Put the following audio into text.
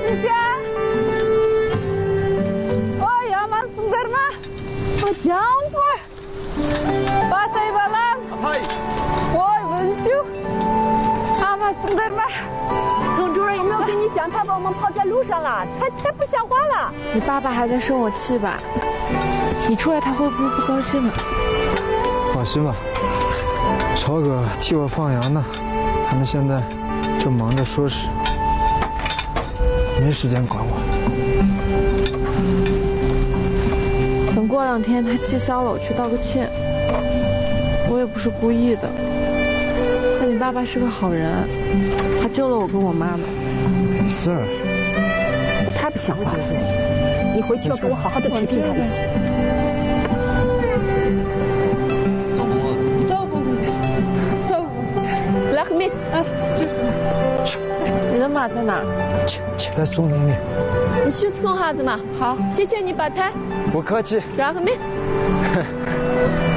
Indonesia. Oh ya Mas Sundarma. Oh campur. Patay balam. Hai. Oh文秀.啊Mas Sundarma. 宋主任有没有跟你讲他把我们抛在路上了？他才不像话了。 你爸爸还在生我气吧？你出来他会不会不高兴啊？ 放心吧，超哥替我放羊呢，他们现在正忙着说事，没时间管我。 等过2天他气消了，我去道个歉。我也不是故意的，但你爸爸是个好人，他救了我跟我妈妈。 没事儿。 太不像话了！你回去要跟我好好的批评他一下。 来和面啊， 你的马在哪儿？ 在松林里。 你去送哈子嘛。 好， 谢谢你把摊。 不客气。 然后面。